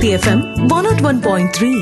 Bharati FM 101.3.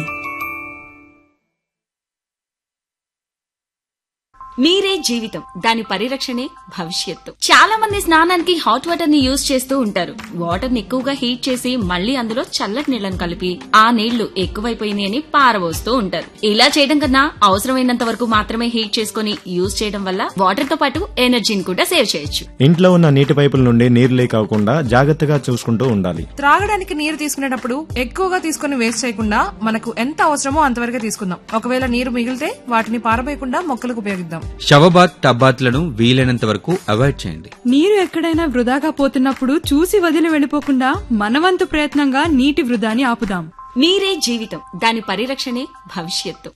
నీరే జీవితం, దాని పరిరక్షణే భవిష్యత్తు. చాలా మంది స్నానానికి హాట్ వాటర్ ని యూజ్ చేస్తూ ఉంటారు. వాటర్ ని ఎక్కువగా హీట్ చేసి మళ్లీ అందులో చల్లటి నీళ్లను కలిపి ఆ నీళ్లు ఎక్కువైపోయినాయి అని పారబోస్తూ ఉంటారు. ఇలా చేయడం కన్నా అవసరమైనంత వరకు మాత్రమే హీట్ చేసుకుని యూజ్ చేయడం వల్ల వాటర్ తో పాటు ఎనర్జీని కూడా సేవ్ చేయొచ్చు. ఇంట్లో ఉన్న నీటి పైపుల నుండి నీరు లీక్ అవ్వకుండా జాగ్రత్తగా చూసుకుంటూ ఉండాలి. త్రాగడానికి నీరు తీసుకునేటప్పుడు ఎక్కువగా తీసుకుని వేస్ట్ చేయకుండా మనకు ఎంత అవసరమో అంతవరకే తీసుకుందాం. ఒకవేళ నీరు మిగిలితే వాటిని పారబోయకుండా మొక్కలకు ఉపయోగిద్దాం. షవబాత్, టబ్బాత్లను వీలైనంత వరకు అవాయిడ్ చేయండి. నీరు ఎక్కడైనా వృధాగా పోతున్నప్పుడు చూసి వదిలి వెళ్లిపోకుండా మనవంతు ప్రయత్నంగా నీటి వృధాని ఆపుదాం. నీరే జీవితం, దాని పరిరక్షణే భవిష్యత్తు.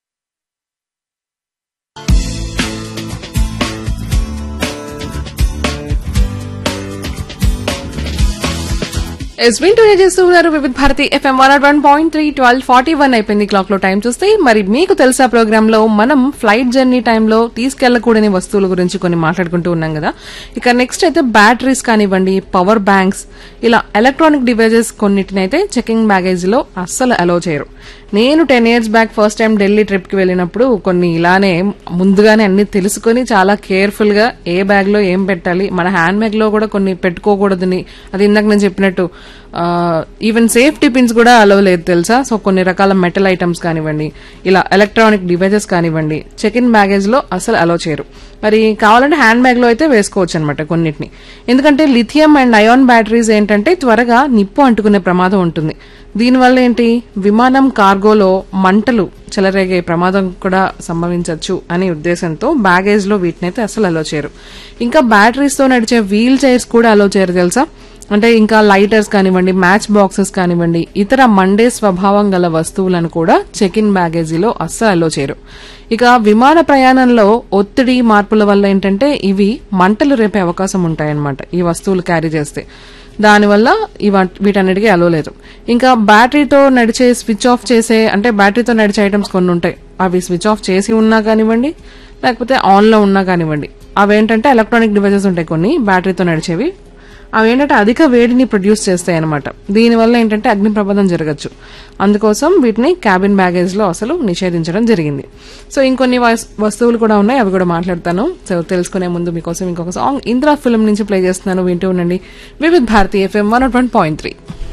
వింటూనే చేస్తున్నారు వివిధ భారతి FM 101.3. 12:41 అయిపోయింది క్లాక్ లో. టైం చూస్తే మరి మీకు తెలుసా ప్రోగ్రామ్ లో మనం ఫ్లైట్ జర్నీ టైంలో తీసుకెళ్లకూడని వస్తువుల గురించి కొన్ని మాట్లాడుకుంటూ ఉన్నాం కదా. ఇక నెక్స్ట్ అయితే బ్యాటరీస్ కానివ్వండి, పవర్ బ్యాంక్స్, ఇలా ఎలక్ట్రానిక్ డివైజెస్ కొన్నిటిని అయితే చెకింగ్ బ్యాగేజ్ లో అస్సలు అలౌ చేయరు. నేను 10 years back first time Delhi trip కి వెళ్ళినప్పుడు కొన్ని ఇలానే ముందుగానే అన్ని తెలుసుకుని చాలా కేర్ఫుల్ గా ఏ బ్యాగ్ లో ఏం పెట్టాలి, మన హ్యాండ్ బ్యాగ్ లో కూడా కొన్ని పెట్టుకోకూడదని, అది ఇందాక నేను చెప్పినట్టు ఈవెన్ సేఫ్టీ పిన్స్ కూడా అలౌ లేదు తెలుసా. సో కొన్ని రకాల మెటల్ ఐటమ్స్ కానివ్వండి, ఇలా ఎలక్ట్రానిక్ డివైజెస్ కానివ్వండి చెక్ ఇన్ బ్యాగేజ్ లో అసలు అలౌ చేయరు. మరి కావాలంటే హ్యాండ్ బ్యాగ్ లో అయితే వేసుకోవచ్చు అనమాట కొన్నిటిని. ఎందుకంటే లిథియం అండ్ అయాన్ బ్యాటరీస్ ఏంటంటే త్వరగా నిప్పు అంటుకునే ప్రమాదం ఉంటుంది. దీనివల్ల ఏంటి, విమానం కార్గోలో మంటలు చెలరేగే ప్రమాదం కూడా సంభవించవచ్చు అనే ఉద్దేశంతో బ్యాగేజ్ లో వీటినైతే అసలు అలౌ చేయరు. ఇంకా బ్యాటరీస్ తో నడిచే వీల్ చైర్స్ కూడా అలౌ చేయరు తెలుసా. అంటే ఇంకా లైటర్స్ కానివ్వండి, మ్యాచ్ బాక్సెస్ కానివ్వండి, ఇతర మండే స్వభావం గల వస్తువులను కూడా చెక్ ఇన్ బ్యాగేజీలో అస్సలు అలో చేయరు. ఇక విమాన ప్రయాణంలో ఒత్తిడి మార్పుల వల్ల ఏంటంటే ఇవి మంటలు రేపే అవకాశం ఉంటాయన్నమాట ఈ వస్తువులు క్యారీ చేస్తే. దానివల్ల వీటన్నిటికీ అలో లేదు. ఇంకా బ్యాటరీతో నడిచే స్విచ్ ఆఫ్ చేసే, అంటే బ్యాటరీతో నడిచే ఐటమ్స్ కొన్ని ఉంటాయి, అవి స్విచ్ ఆఫ్ చేసి ఉన్నా కానివ్వండి లేకపోతే ఆన్ లో ఉన్నా కానివ్వండి, అవేంటంటే ఎలక్ట్రానిక్ డివైజెస్ ఉంటాయి కొన్ని బ్యాటరీతో నడిచేవి, అవేంటంటే అధిక వేడిని ప్రొడ్యూస్ చేస్తాయి అనమాట. దీనివల్ల ఏంటంటే అగ్ని ప్రమాదం జరగచ్చు. అందుకోసం వీటిని క్యాబిన్ బ్యాగేజ్ లో అసలు నిషేధించడం జరిగింది. సో ఇంకొన్ని వస్తువులు కూడా ఉన్నాయి, అవి కూడా మాట్లాడతాను. సో తెలుసుకునే ముందు మీకోసం ఇంకొక సాంగ్ ఇంద్రా ఫిల్మ్ నుంచి ప్లే చేస్తున్నాను, వింటూ ఉండండి వివిధ భారతి FM 101.3.